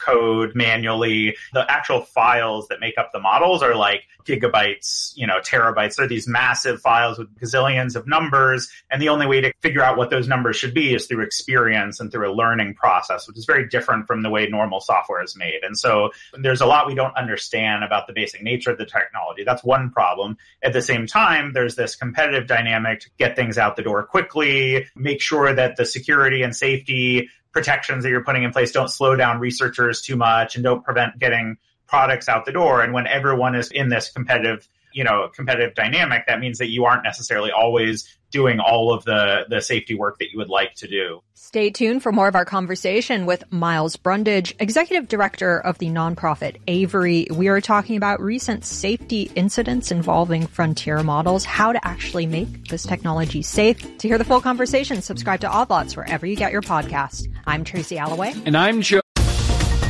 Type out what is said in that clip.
code manually. The actual files that make up the models are like gigabytes, terabytes. They're these massive files with gazillions of numbers. And the only way to figure out what those numbers should be is through experience and through a learning process, which is very different from the way normal software is made. And so there's a lot we don't understand about the basic nature of the technology. That's one problem. At the same time, there's this competitive dynamic to get things out the door quickly, make sure that the security and safety protections that you're putting in place don't slow down researchers too much and don't prevent getting products out the door. And when everyone is in this competitive dynamic, that means that you aren't necessarily always doing all of the safety work that you would like to do. Stay tuned for more of our conversation with Miles Brundage, Executive Director of the nonprofit Avery. We are talking about recent safety incidents involving frontier models, how to actually make this technology safe. To hear the full conversation, subscribe to Odd Lots wherever you get your podcast. I'm Tracy Alloway. And I'm Joe